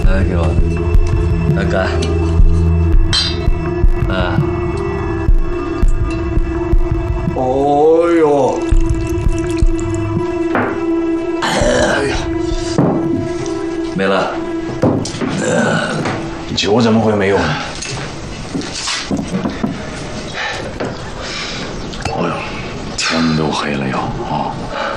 来给我，来干。 哦呦！ 哎呀，没了。 酒怎么会没有呢？哎呦，天都黑了要啊！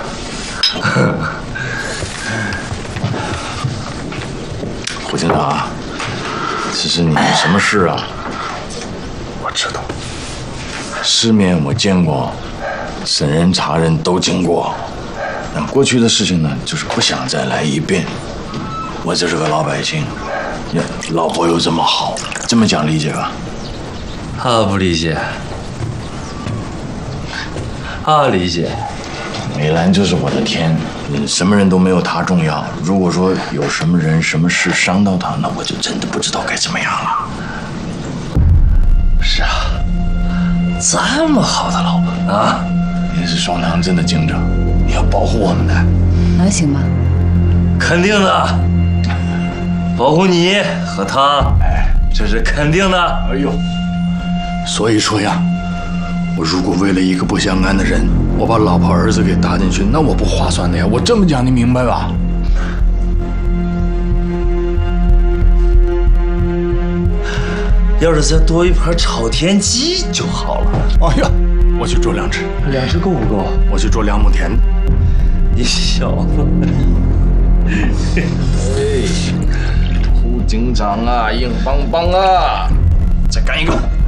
胡警长，这是你什么事啊？ 我知道。 世面我见过，审人查人都经过。那过去的事情呢，就是不想再来一遍。我就是个老百姓，老婆又这么好，这么讲理解吧？ 他不理解，他理解。 美兰就是我的天，什么人都没有她重要。如果说有什么人、什么事伤到她，那我就真的不知道该怎么样了。 是啊，这么好的老婆啊！ 你是双塘镇的警长，你要保护我们的， 能行吗？ 肯定的，保护你和他，这是肯定的。 哎呦，所以说呀，我如果为了一个不相干的人，我把老婆儿子给搭进去，那我不划算的呀。我这么讲，你明白吧？ 要是再多一盘朝天鸡就好了。 哎呀，我去做2只 ，2只够不够？ 我去做2亩田。 你小子！ 胡警长啊，硬邦邦啊！再干一个！